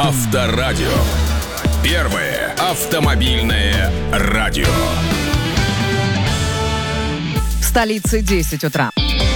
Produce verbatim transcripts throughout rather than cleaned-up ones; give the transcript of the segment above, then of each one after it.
Авторадио. Первое автомобильное радио. В столице десять утра.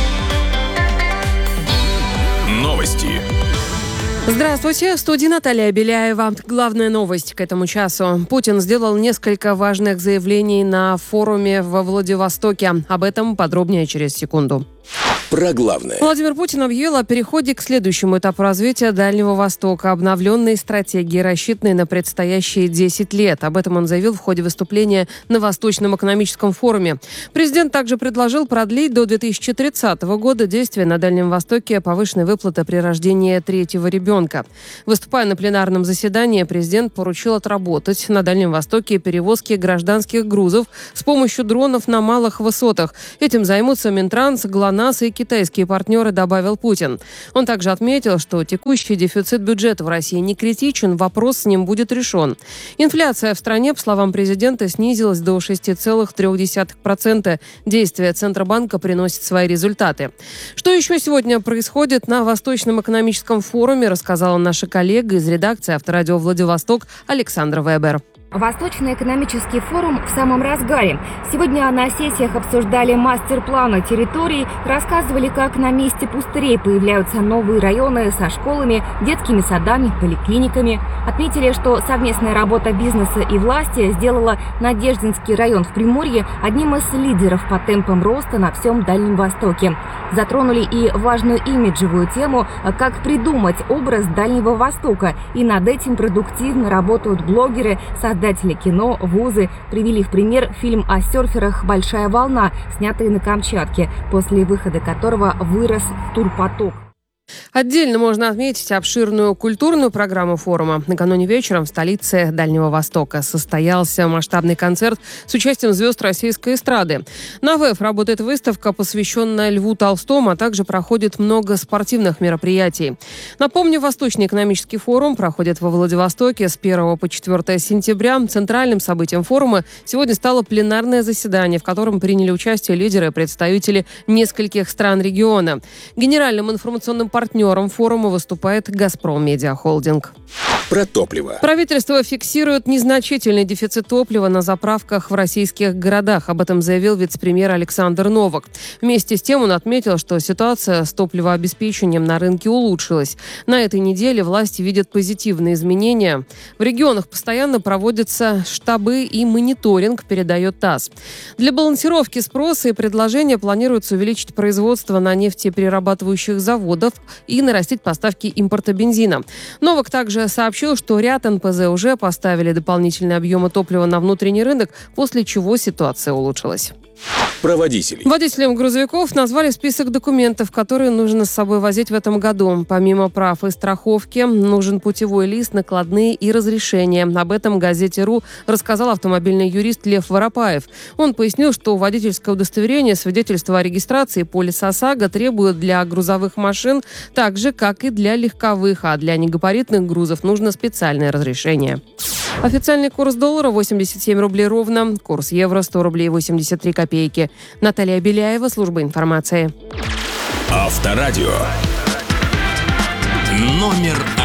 Новости. Здравствуйте, в студии Наталья Беляева. Главная новость к этому часу. Путин сделал несколько важных заявлений на форуме во Владивостоке. Об этом подробнее через секунду. Про главное. Владимир Путин объявил о переходе к следующему этапу развития Дальнего Востока, обновленной стратегии, рассчитанной на предстоящие десять лет. Об этом он заявил в ходе выступления на Восточном экономическом форуме. Президент также предложил продлить до две тысячи тридцатого года действия на Дальнем Востоке повышенной выплаты при рождении третьего ребенка. Выступая на пленарном заседании, президент поручил отработать на Дальнем Востоке перевозки гражданских грузов с помощью дронов на малых высотах. Этим займутся Минтранс, ГЛОНАСС и китайские партнеры, добавил Путин. Он также отметил, что текущий дефицит бюджета в России не критичен, вопрос с ним будет решен. Инфляция в стране, по словам президента, снизилась до шесть целых три десятых процента. Действия Центробанка приносят свои результаты. Что еще сегодня происходит на Восточном экономическом форуме, рассказала наша коллега из редакции Авторадио Владивосток Александра Вебер. Восточный экономический форум в самом разгаре. Сегодня на сессиях обсуждали мастер-планы территорий, рассказывали, как на месте пустырей появляются новые районы со школами, детскими садами, поликлиниками. Отметили, что совместная работа бизнеса и власти сделала Надеждинский район в Приморье одним из лидеров по темпам роста на всем Дальнем Востоке. Затронули и важную имиджевую тему, как придумать образ Дальнего Востока. И над этим продуктивно работают блогеры, создатели Создатели кино, вузы. Привели в пример фильм о серферах «Большая волна», снятый на Камчатке, после выхода которого вырос турпоток. Отдельно можно отметить обширную культурную программу форума. Накануне вечером в столице Дальнего Востока состоялся масштабный концерт с участием звезд российской эстрады. На ВЭФ работает выставка, посвященная Льву Толстому, а также проходит много спортивных мероприятий. Напомню, Восточный экономический форум проходит во Владивостоке с первого по четвёртое сентября. Центральным событием форума сегодня стало пленарное заседание, в котором приняли участие лидеры и представители нескольких стран региона. Генеральным информационным партнером форума выступает «Газпром Медиа Холдинг». Про топливо. Правительство фиксирует незначительный дефицит топлива на заправках в российских городах. Об этом заявил вице-премьер Александр Новак. Вместе с тем он отметил, что ситуация с топливообеспечением на рынке улучшилась. На этой неделе власти видят позитивные изменения. В регионах постоянно проводятся штабы и мониторинг, передает ТАСС. Для балансировки спроса и предложения планируется увеличить производство на нефтеперерабатывающих заводах и нарастить поставки импорта бензина. Новак также сообщил, что ряд эн пэ зэ уже поставили дополнительные объемы топлива на внутренний рынок, после чего ситуация улучшилась. Про водителей. Водителям грузовиков назвали список документов, которые нужно с собой возить в этом году. Помимо прав и страховки, нужен путевой лист, накладные и разрешения. Об этом газете «Ру» рассказал автомобильный юрист Лев Воропаев. Он пояснил, что водительское удостоверение, свидетельство о регистрации, полис ОСАГО требуют для грузовых машин так же, как и для легковых, а для негабаритных грузов нужно специальное разрешение. Официальный курс доллара восемьдесят семь рублей ровно, курс евро сто рублей восемьдесят три копейки. Наталья Беляева, служба информации. Авторадио. Номер один.